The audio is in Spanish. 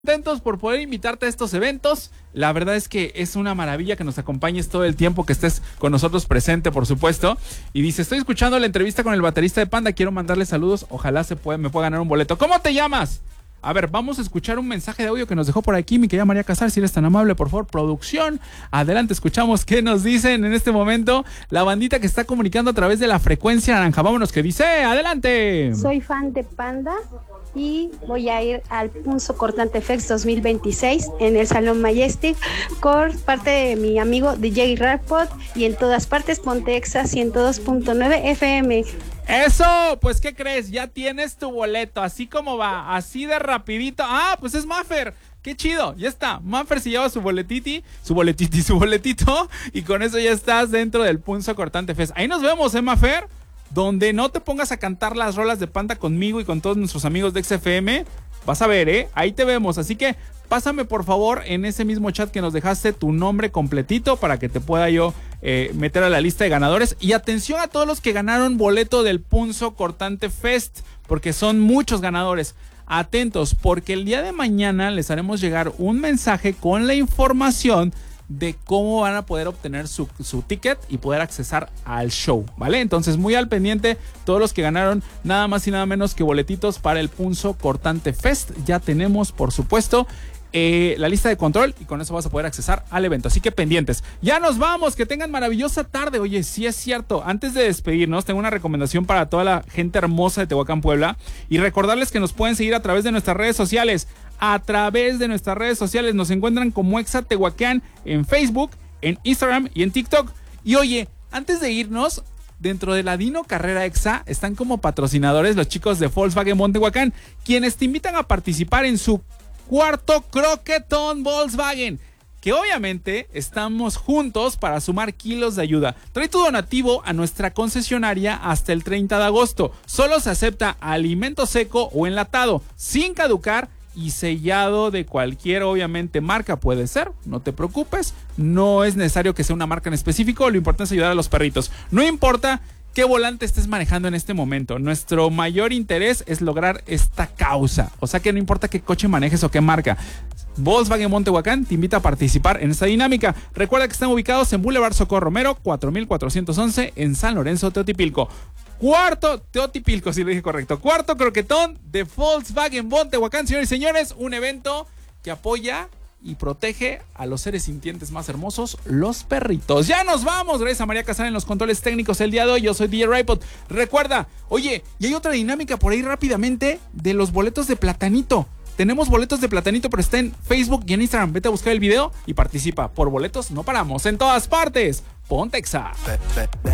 Contentos por poder invitarte a estos eventos. La verdad es que es una maravilla que nos acompañes todo el tiempo, que estés con nosotros presente, por supuesto. Y dice, estoy escuchando la entrevista con el baterista de Panda, quiero mandarle saludos, ojalá me pueda ganar un boleto. ¿Cómo te llamas? A ver, vamos a escuchar un mensaje de audio que nos dejó por aquí mi querida María Casar, si eres tan amable, por favor, producción. Adelante, escuchamos qué nos dicen en este momento la bandita que está comunicando a través de la frecuencia naranja. Vámonos, que dice, adelante. Soy fan de Panda y voy a ir al Punzo Cortante Fest 2026 en el Salón Majestic por parte de mi amigo DJ Rapod y en todas partes Pontexa 102.9 FM. Eso, pues ¿qué crees? Ya tienes tu boleto, así como va, así de rapidito. Ah, pues es Maffer. Qué chido, ya está. Maffer se lleva su boletito y con eso ya estás dentro del Punzo Cortante Fest. Ahí nos vemos, Maffer. Donde no te pongas a cantar las rolas de Panda conmigo y con todos nuestros amigos de XFM, vas a ver, ahí te vemos. Así que pásame por favor en ese mismo chat que nos dejaste tu nombre completito para que te pueda yo meter a la lista de ganadores. Y atención a todos los que ganaron boleto del Punzo Cortante Fest, porque son muchos ganadores. Atentos, porque el día de mañana les haremos llegar un mensaje con la información de cómo van a poder obtener su ticket y poder accesar al show, ¿vale? Entonces muy al pendiente todos los que ganaron nada más y nada menos que boletitos para el Punzo Cortante Fest. Ya tenemos, por supuesto, la lista de control y con eso vas a poder accesar al evento, así que pendientes. Ya nos vamos, que tengan maravillosa tarde. Oye, sí es cierto, antes de despedirnos tengo una recomendación para toda la gente hermosa de Tehuacán, Puebla, y recordarles que nos pueden seguir a través de nuestras redes sociales. A través de nuestras redes sociales nos encuentran como Exa Tehuacán en Facebook, en Instagram y en TikTok. Y oye, antes de irnos, dentro de la Dino Carrera Exa están como patrocinadores los chicos de Volkswagen Tehuacán, quienes te invitan a participar en su cuarto croquetón Volkswagen, que obviamente estamos juntos para sumar kilos de ayuda. Trae tu donativo a nuestra concesionaria hasta el 30 de agosto. Solo se acepta alimento seco o enlatado, sin caducar y sellado de cualquier, obviamente, marca puede ser, no te preocupes, no es necesario que sea una marca en específico, lo importante es ayudar a los perritos. No importa qué volante estés manejando en este momento, nuestro mayor interés es lograr esta causa, o sea que no importa qué coche manejes o qué marca. Volkswagen Tehuacán te invita a participar en esta dinámica. Recuerda que están ubicados en Boulevard Socorro Romero 4411 en San Lorenzo, Teotipilco. Cuarto croquetón de Volkswagen Tehuacán, señores y señores, un evento que apoya y protege a los seres sintientes más hermosos, los perritos. Ya nos vamos, gracias a María Casar en los controles técnicos el día de hoy. Yo soy DJ Rapod. Recuerda, oye, y hay otra dinámica por ahí rápidamente de los boletos de Platanito. Tenemos boletos de Platanito, pero está en Facebook y en Instagram. Vete a buscar el video y participa. Por boletos no paramos, en todas partes. Pontexa.